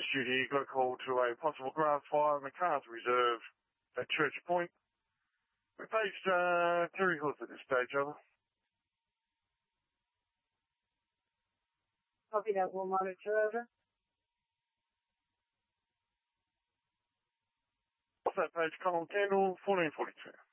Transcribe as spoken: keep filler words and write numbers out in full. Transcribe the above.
you here. Got a call to a possible grass fire in the Cars Reserve at Church Point. We're based, uh, Terry Hills at this stage, over. Copy that, we'll monitor, over. What's that page? Column Candle, fourteen forty-two.